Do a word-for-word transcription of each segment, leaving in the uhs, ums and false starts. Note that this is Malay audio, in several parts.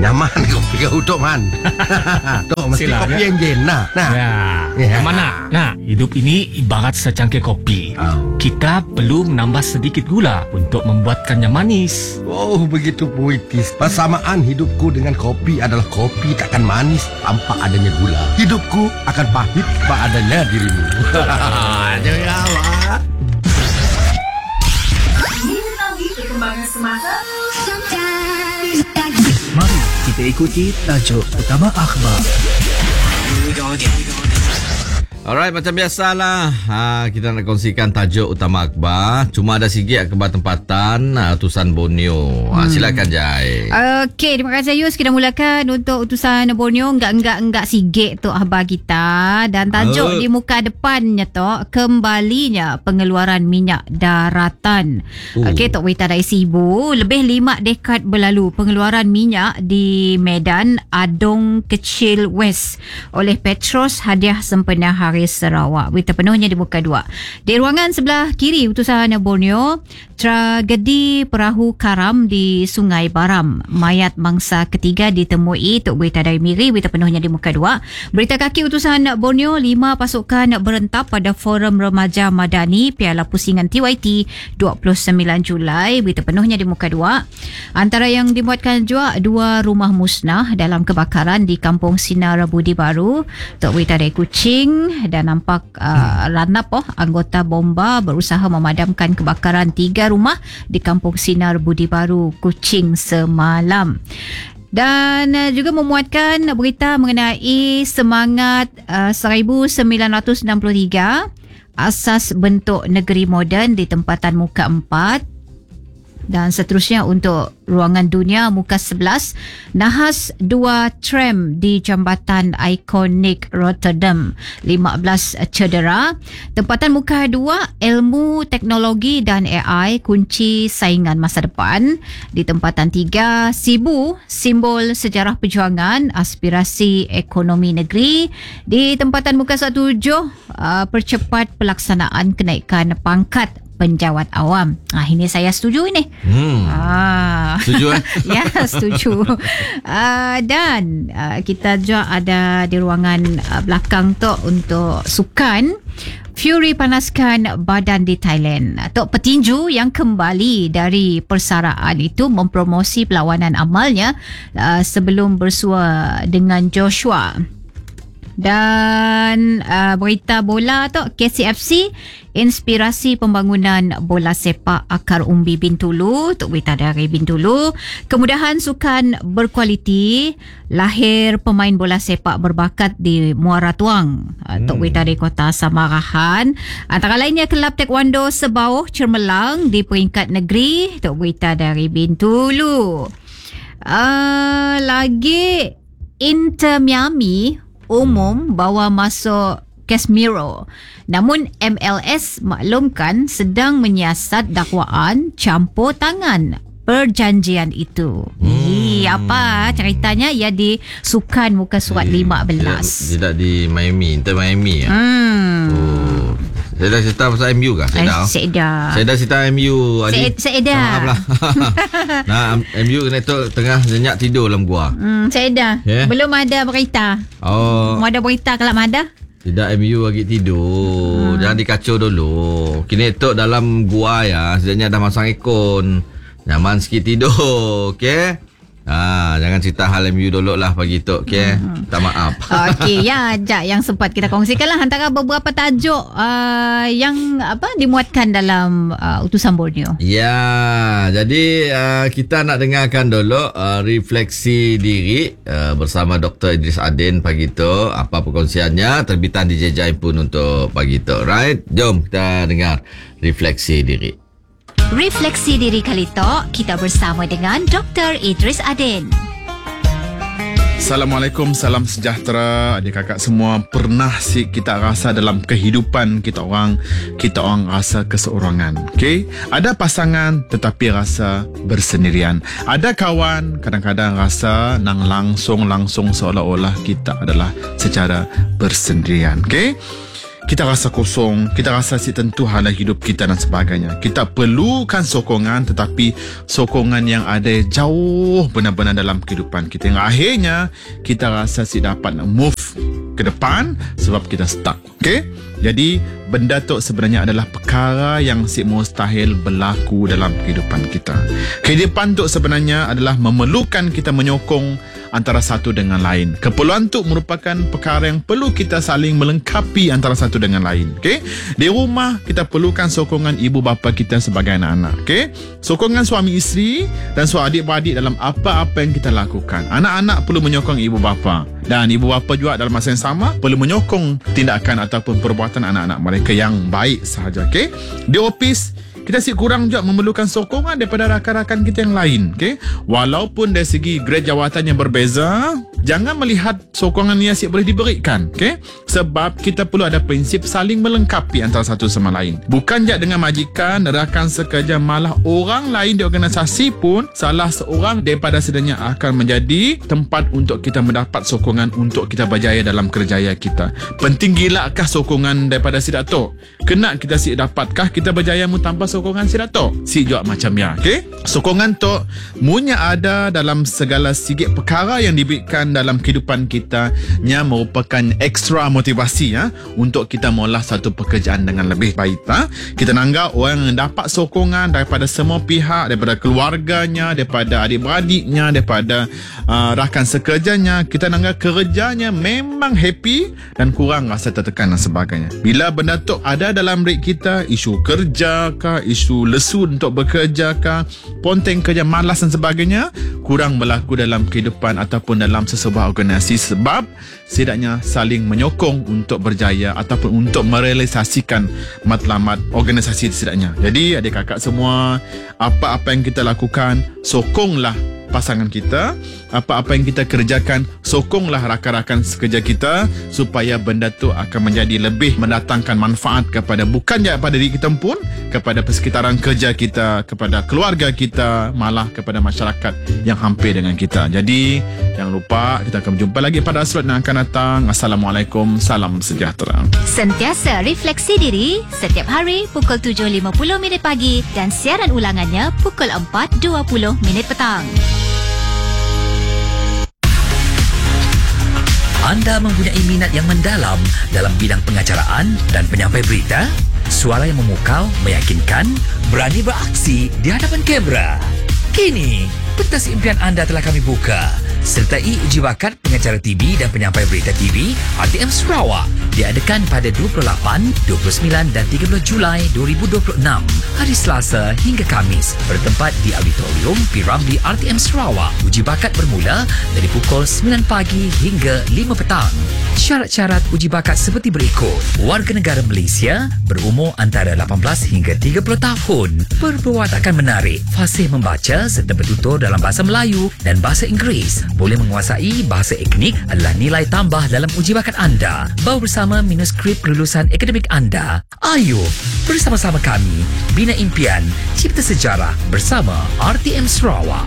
Nyaman kopi kau Tok Man. Tok mesti Silah, kopi ya. yang jen nah. Nah. Ya. Ya. Mana? Nah, hidup ini ibarat secangkir kopi. Oh. Kita perlu menambah sedikit gula untuk membuatkannya manis. Oh, begitu puitis. Persamaan hidupku dengan kopi adalah kopi takkan manis tanpa adanya gula. Hidupku akan pahit tanpa adanya dirimu. Jangan awak. Mengetahui perkembangan semasa. Mari kita ikuti tajuk utama akhbar. Alright, macam biasalah, ha, kita nak kongsikan tajuk utama akhbar. Cuma ada sikit akhbar tempatan ha, utusan Borneo. Ha, silakan Jai. Okey, terima kasih Yus. Kita mulakan untuk utusan Borneo. Enggak-enggak-enggak sigit tu akhbar kita. Dan tajuk Oh. di muka depannya tu, kembalinya pengeluaran minyak daratan. Oh. Okey, Tok berita dari Sibu. Lebih lima dekad berlalu, pengeluaran minyak di Medan Adong Kecil West oleh Petros hadiah sempena Hari Sarawak. Berita penuhnya di muka dua. Di ruangan sebelah kiri utusan Borneo, tragedi perahu karam di Sungai Baram. Mayat mangsa ketiga ditemui. Tok berita dari Miri. Berita penuhnya di muka dua. Berita kaki utusan Borneo, lima pasukan berentap pada Forum Remaja Madani Piala Pusingan T Y T dua puluh sembilan Julai. Berita penuhnya di muka dua. Antara yang dimuatkan juga, dua rumah musnah dalam kebakaran di Kampung Sinar Budi Baru. Tok berita dari Kuching. Dan nampak uh, ranap oh, anggota bomba berusaha memadamkan kebakaran tiga rumah di Kampung Sinar Budi Baru, Kuching semalam. Dan uh, juga memuatkan berita mengenai semangat uh, seribu sembilan ratus enam puluh tiga, asas bentuk negeri moden di tempatan muka empat. Dan seterusnya untuk ruangan dunia muka sebelas, nahas dua tram di jambatan ikonik Rotterdam, lima belas cedera. Tempatan muka dua, ilmu, teknologi dan A I kunci saingan masa depan. Di tempatan tiga, Sibu, simbol sejarah perjuangan aspirasi ekonomi negeri. Di tempatan muka satu tujuh, uh, percepat pelaksanaan kenaikan pangkat penjawat awam. Ah, ini saya setuju ini. Hmm. Ah. Setuju eh? Ya, setuju. Uh, dan uh, kita juga ada di ruangan uh, belakang tu untuk sukan. Fury panaskan badan di Thailand. Tok petinju yang kembali dari persaraan itu mempromosi perlawanan amalnya uh, sebelum bersua dengan Joshua. Dan uh, berita bola tu, K C F C inspirasi pembangunan bola sepak akar umbi Bintulu. Tok berita dari Bintulu. Kemudahan sukan berkualiti, lahir pemain bola sepak berbakat di Muara Tuang. hmm. Tok berita dari Kota Samarahan. Antara lainnya kelab taekwondo Sebauh Cermelang di peringkat negeri. Tok berita dari Bintulu. uh, Lagi Inter Miami umum bawa masuk Casemiro. Namun M L S maklumkan sedang menyiasat dakwaan campur tangan perjanjian itu. Hmm. Apa ceritanya? Ya di sukan muka surat di, lima belas. Tidak, tidak di Miami, Inter Miami ya. Hmm. Oh. Saya dah cerita pasal M U kah? Saya dah. Saya dah. Saya dah cerita M U tadi. Saya, saya dah. Maaf lah. Nah, M U kena tu tengah nyenyak tidur dalam gua. Hmm, saya dah. Yeah. Belum ada berita. Oh. Mau ada berita kalau ada? Tidak, M U lagi tidur. Hmm. Jangan dikacau dulu. Kini tok dalam gua ya, sebenarnya dah masang aircon. Nyaman sikit tidur, okey? Ah, jangan cerita hal M U dulu lah pagi tu, okey? Hmm. Minta maaf. Okey, ya, Jap yang sempat kita kongsikanlah antara beberapa tajuk uh, yang apa dimuatkan dalam uh, utusan Borneo. Ya, jadi uh, kita nak dengarkan dulu uh, refleksi diri uh, bersama Doktor Idris Adin pagi tu. Apa perkongsiannya terbitan D J Jai pun untuk pagi tu. Right? Jom kita dengar refleksi diri. Refleksi diri kali tok kita bersama dengan Doktor Idris Adin. Assalamualaikum, salam sejahtera adik kakak semua. Pernah sih kita rasa dalam kehidupan kita orang, kita orang rasa keseorangan. Okey, ada pasangan tetapi rasa bersendirian. Ada kawan kadang-kadang rasa nang langsung-langsung seolah-olah kita adalah secara bersendirian. Okey. kita rasa kosong, kita rasa si tentu hala hidup kita dan sebagainya. Kita perlukan sokongan, tetapi sokongan yang ada jauh benar-benar dalam kehidupan kita, yang akhirnya kita rasa si dapat nak move ke depan sebab kita stuck. Okay? Jadi benda tu sebenarnya adalah perkara yang si mustahil berlaku dalam kehidupan kita. Kehidupan tu sebenarnya adalah memerlukan kita menyokong antara satu dengan lain. Keperluan tu merupakan perkara yang perlu kita saling melengkapi antara satu dengan lain. Okay? Di rumah kita perlukan sokongan ibu bapa kita sebagai anak-anak. Okay? Sokongan suami isteri dan suami adik-beradik dalam apa-apa yang kita lakukan. Anak-anak perlu menyokong ibu bapa, dan ibu bapa juga dalam masa yang sama perlu menyokong tindakan ataupun perbuatan anak-anak mereka yang baik sahaja. Okay? Di office kita si kurang juga memerlukan sokongan daripada rakan-rakan kita yang lain. Okay? Walaupun dari segi grade jawatan yang berbeza, jangan melihat sokongan yang si boleh diberikan. Okay? Sebab kita perlu ada prinsip saling melengkapi antara satu sama lain. Bukan je dengan majikan, rakan sekerja, malah orang lain di organisasi pun salah seorang daripada sedanya akan menjadi tempat untuk kita mendapat sokongan untuk kita berjaya dalam kerjaya kita. Penting gilakah sokongan daripada si Dato'? Kena kita si dapatkah kita berjaya mu tanpa sokongan si Dato'? Si juga macam ya. Okay? Sokongan tu munya ada dalam segala segi perkara yang diberikan dalam kehidupan kita, yang merupakan ekstra motivasi ya, untuk kita mula satu pekerjaan dengan lebih baik. Ha? Kita nanggap orang yang dapat sokongan daripada semua pihak, daripada keluarganya, daripada adik-beradiknya, daripada uh, rakan sekerjanya. Kita nanggap kerjanya memang happy dan kurang rasa tertekan dan sebagainya. Bila benda tu ada dalam diri kita, isu kerja kah, isu lesu untuk bekerja kah, ponteng kerja, malas dan sebagainya, kurang berlaku dalam kehidupan ataupun dalam sesebuah organisasi, sebab setidaknya saling menyokong untuk berjaya ataupun untuk merealisasikan matlamat organisasi setidaknya. Jadi adik kakak semua, apa-apa yang kita lakukan, sokonglah pasangan kita. Apa-apa yang kita kerjakan, sokonglah rakan-rakan sekerja kita, supaya benda tu akan menjadi lebih mendatangkan manfaat kepada bukan saja pada diri kita pun, kepada persekitaran kerja kita, kepada keluarga kita, malah kepada masyarakat yang hampir dengan kita. Jadi jangan lupa, kita akan berjumpa lagi pada slot yang akan datang. Assalamualaikum, salam sejahtera. Sentiasa refleksi diri setiap hari pukul tujuh lima puluh minit pagi dan siaran ulangannya pukul empat dua puluh minit petang. Anda mempunyai minat yang mendalam dalam bidang pengacaraan dan penyampai berita? Suara yang memukau, meyakinkan, berani beraksi di hadapan kamera. Kini, pentas impian anda telah kami buka. Sertai uji bakat pengacara T V dan penyampai berita T V R T M Sarawak. Diadakan pada dua puluh lapan, dua puluh sembilan dan tiga puluh Julai dua ribu dua puluh enam, hari Selasa hingga Khamis, bertempat di Auditorium P Ramlee R T M Sarawak. Uji bakat bermula dari pukul sembilan pagi hingga lima petang. Syarat-syarat uji bakat seperti berikut: warga negara Malaysia, berumur antara lapan belas hingga tiga puluh tahun, berperwatakan menarik, fasih membaca serta bertutur dalam bahasa Melayu dan bahasa Inggeris. Boleh menguasai bahasa etnik adalah nilai tambah dalam uji bakat anda. Bawa bersama manuskrip kelulusan akademik anda. Ayo, bersama-sama kami bina impian, cipta sejarah bersama R T M Sarawak.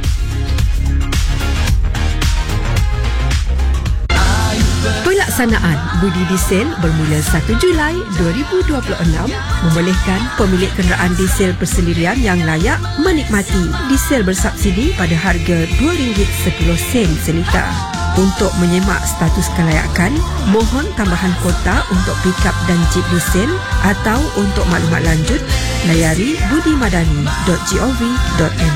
Pelaksanaan budi diesel bermula satu Julai dua ribu dua puluh enam membolehkan pemilik kenderaan diesel persendirian yang layak menikmati diesel bersubsidi pada harga dua ringgit sepuluh sen seliter. Untuk menyemak status kelayakan, mohon tambahan kota untuk pikap dan jeep diesel, atau untuk maklumat lanjut layari budimadani dot gov dot my.